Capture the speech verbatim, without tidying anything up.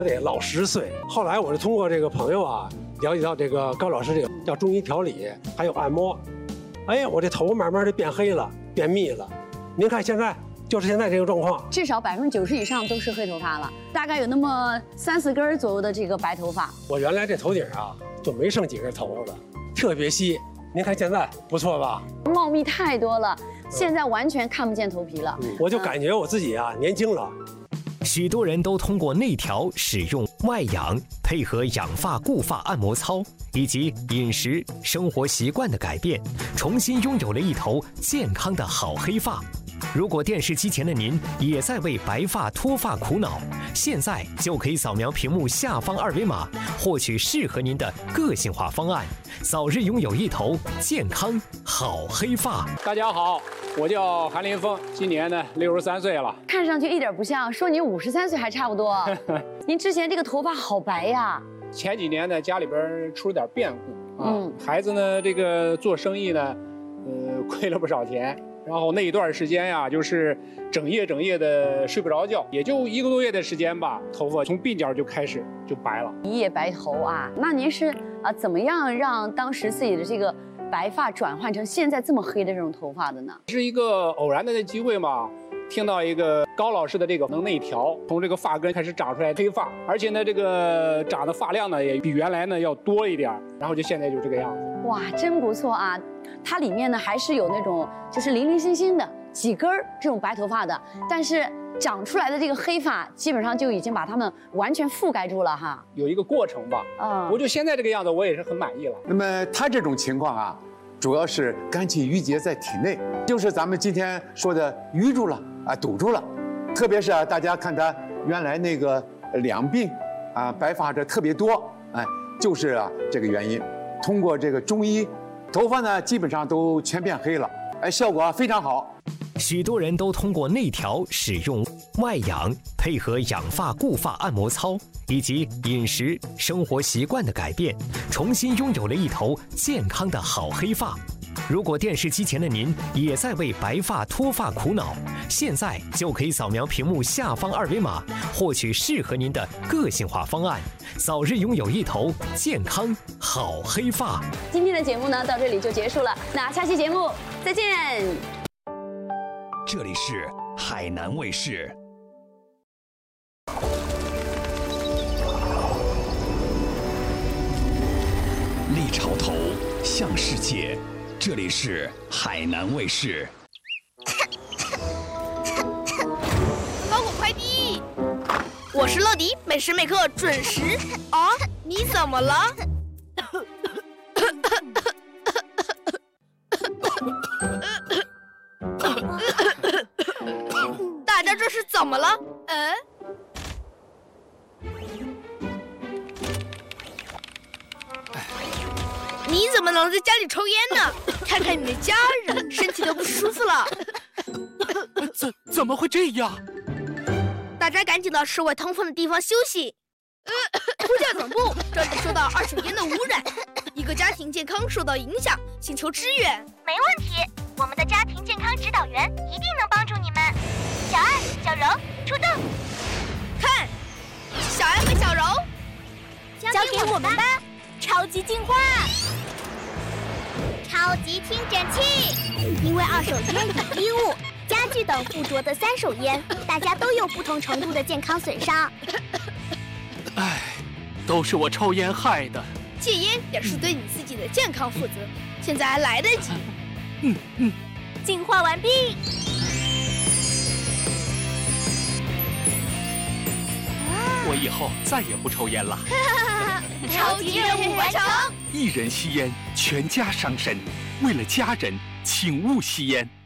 得老十岁。后来我是通过这个朋友啊，了解到这个高老师这个叫中医调理，还有按摩。哎，我这头发慢慢的变黑了，变密了。您看现在就是现在这个状况， 至少百分之九十以上都是黑头发了，大概有那么三四根左右的这个白头发。 我原来这头顶啊就没剩几根头发了，特别稀。您看现在不错吧？ 茂密太多了，现在完全看不见头皮了。 嗯、我就感觉我自己啊年轻了。 许多人都通过内调、使用外养，配合养发、固发按摩操，以及饮食、生活习惯的改变，重新拥有了一头健康的好黑发。如果电视机前的您也在为白发脱发苦恼，现在就可以扫描屏幕下方二维码，获取适合您的个性化方案，早日拥有一头健康好黑发。 大家好，我叫韩林峰，今年呢六十三岁了， 看上去一点不像，说你五十三岁还差不多。您之前这个头发好白呀。 前几年呢家里边出了点变故啊， 嗯、 孩子呢这个做生意呢，呃亏了不少钱。然后那一段时间呀，就是整夜整夜的睡不着觉，也就一个多月的时间吧，头发从鬓角就开始就白了， 一夜白头啊！那您是啊怎么样让当时自己的这个白发转换成现在这么黑的这种头发的呢？ 是一个偶然的机会嘛，听到一个高老师的这个能内调，从这个发根开始长出来黑发，而且呢这个长的发量呢也比原来呢要多一点，然后就现在就这个样子。 哇，真不错啊！它里面呢还是有那种就是零零星星的几根这种白头发的，但是长出来的这个黑发基本上就已经把它们完全覆盖住了哈。 有一个过程吧，嗯，我就现在这个样子，我也是很满意了。 那么他这种情况啊，主要是肝气郁结在体内，就是咱们今天说的淤住了啊，堵住了。特别是啊，大家看他原来那个两鬓啊白发这特别多，哎，就是啊这个原因。通过这个中医，头发呢基本上都全变黑了，哎，效果非常好。 许多人都通过内调、使用外养，配合养发、固发按摩操，以及饮食、生活习惯的改变，重新拥有了一头健康的好黑发。如果电视机前的您也在为白发脱发苦恼，现在就可以扫描屏幕下方二维码，获取适合您的个性化方案，早日拥有一头健康好黑发。 今天的节目呢到这里就结束了，那下期节目再见。 这里是海南卫视。立潮头，向世界。这里是海南卫视。 包裹快递，我是乐迪，每时每刻准时。啊，你怎么了？大家这是怎么了？嗯？你怎么能在家里抽烟呢？看看你的家人，身体都不舒服了。 怎怎么会这样？ 大家赶紧到室外通风的地方休息。呼叫总部，这里受到二手烟的污染，一个家庭健康受到影响，请求支援。 没问题，我们的家庭健康指导员一定能帮助你们。小爱、小柔出动。 看，小爱和小柔， 交给我们吧。超级净化，超级清整器。因为二手烟里衣物、家具等附着的三手烟，大家都有不同程度的健康损伤。 唉，都是我抽烟害的。 戒烟也是对你自己的健康负责，现在还来得及。 嗯嗯。 净化完毕。 我以后再也不抽烟了。 超级任务完成！ 一人吸烟，全家伤身。为了家人，请勿吸烟。